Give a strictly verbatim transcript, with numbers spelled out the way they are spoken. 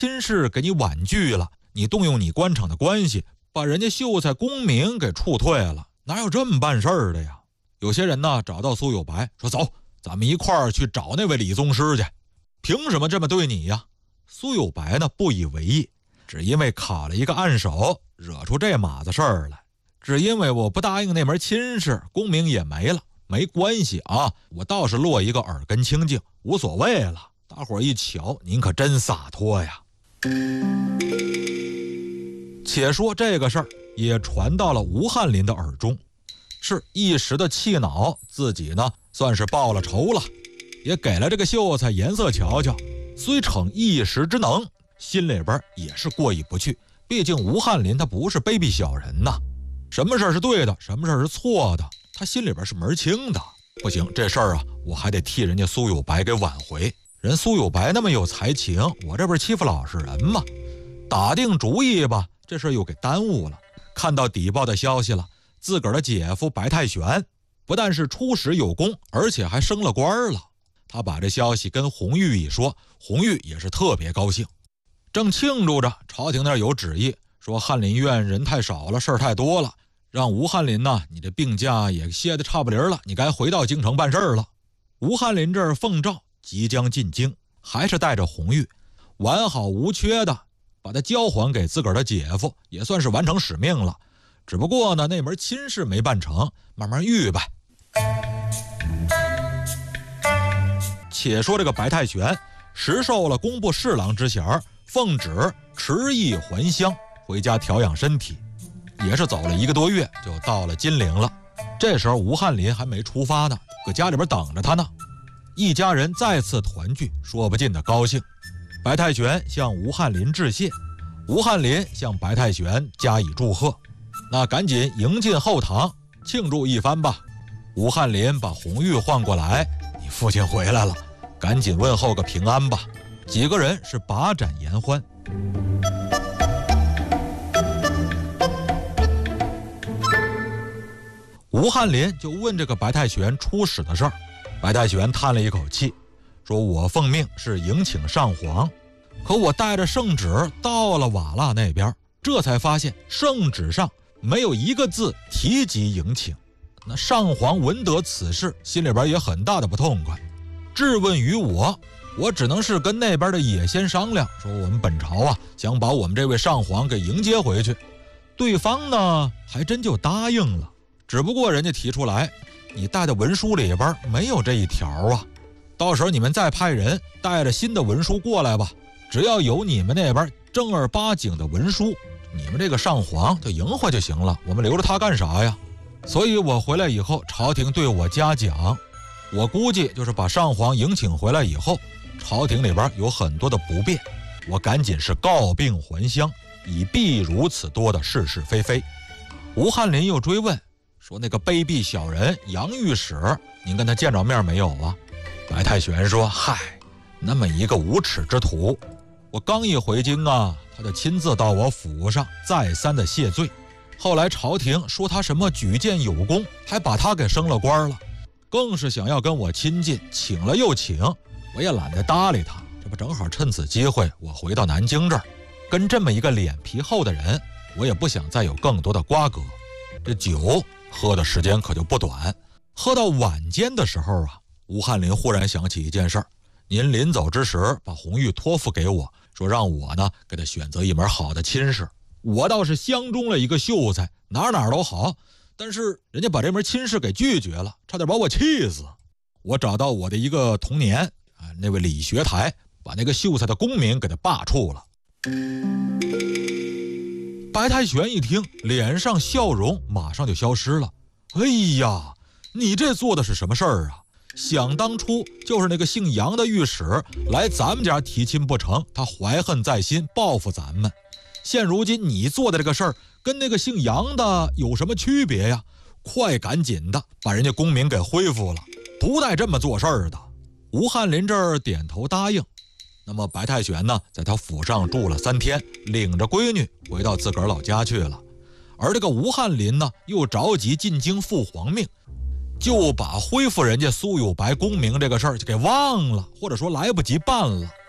亲事给你婉拒了，你动用你官场的关系，把人家秀才功名给处退了，哪有这么办事儿的呀？有些人呢找到苏有白说，走，咱们一块儿去找那位李宗师去，凭什么这么对你呀？苏有白呢不以为意，只因为卡了一个暗手，惹出这码子事儿来。只因为我不答应那门亲事，功名也没了，没关系啊，我倒是落一个耳根清净，无所谓了。大伙儿一瞧，您可真洒脱呀。且说这个事儿也传到了吴翰林的耳中，是一时的气恼，自己呢算是报了仇了，也给了这个秀才颜色瞧瞧。虽逞一时之能，心里边也是过意不去，毕竟吴翰林他不是卑鄙小人呐，什么事儿是对的，什么事儿是错的，他心里边是门清的。不行，这事儿啊，我还得替人家苏有白给挽回。人苏有白那么有才情，我这不是欺负老实人吗？打定主意吧，这事儿又给耽误了。看到底报的消息了，自个儿的姐夫白太玄不但是出使有功，而且还升了官了。他把这消息跟红玉一说，红玉也是特别高兴。正庆祝着，朝廷那儿有旨意，说翰林院人太少了，事儿太多了，让吴翰林呢，你这病假也歇得差不离了，你该回到京城办事了。吴翰林这儿奉诏即将进京，还是带着红玉，完好无缺的把他交还给自个儿的姐夫，也算是完成使命了。只不过呢，那门亲事没办成，慢慢预呗。且说这个白太玄实受了工部侍郎之衔，奉旨持役还乡，回家调养身体。也是走了一个多月，就到了金陵了。这时候吴翰林还没出发呢，搁家里边等着他呢。一家人再次团聚，说不尽的高兴。白太玄向吴翰林致谢，吴翰林向白太玄加以祝贺。那赶紧迎进后堂庆祝一番吧。吴翰林把红玉唤过来，你父亲回来了，赶紧问候个平安吧。几个人是把盏言欢。吴翰林就问这个白太玄出使的事儿。白太玄叹了一口气，说我奉命是迎请上皇，可我带着圣旨到了瓦剌那边，这才发现圣旨上没有一个字提及迎请。那上皇闻得此事，心里边也很大的不痛快，质问于我，我只能是跟那边的野仙商量，说我们本朝啊想把我们这位上皇给迎接回去。对方呢还真就答应了，只不过人家提出来，你带的文书里边没有这一条啊，到时候你们再派人带着新的文书过来吧，只要有你们那边正儿八经的文书，你们这个上皇就迎回就行了，我们留着他干啥呀？所以我回来以后，朝廷对我嘉奖，我估计就是把上皇迎请回来以后，朝廷里边有很多的不便，我赶紧是告病还乡，以避如此多的是是非非。吴翰林又追问说，那个卑鄙小人杨御史，您跟他见着面没有啊？白太玄说，嗨，那么一个无耻之徒，我刚一回京啊，他就亲自到我府上再三的谢罪。后来朝廷说他什么举荐有功，还把他给升了官了，更是想要跟我亲近，请了又请，我也懒得搭理他。这不正好趁此机会，我回到南京这儿，跟这么一个脸皮厚的人，我也不想再有更多的瓜葛。这酒喝的时间可就不短，喝到晚间的时候啊，吴翰林忽然想起一件事儿，您临走之时把红玉托付给我，说让我呢给他选择一门好的亲事。我倒是相中了一个秀才，哪哪都好，但是人家把这门亲事给拒绝了，差点把我气死。我找到我的一个同年啊，那位李学台，把那个秀才的功名给他罢黜了。白太玄一听，脸上笑容马上就消失了。哎呀，你这做的是什么事儿啊？想当初就是那个姓杨的御史来咱们家提亲不成，他怀恨在心，报复咱们。现如今你做的这个事儿跟那个姓杨的有什么区别呀？快赶紧的把人家功名给恢复了，不带这么做事儿的。吴翰林这儿点头答应。那么白太玄呢，在他府上住了三天，领着闺女回到自个儿老家去了。而这个吴翰林呢，又着急进京复皇命，就把恢复人家苏有白功名这个事儿就给忘了，或者说来不及办了。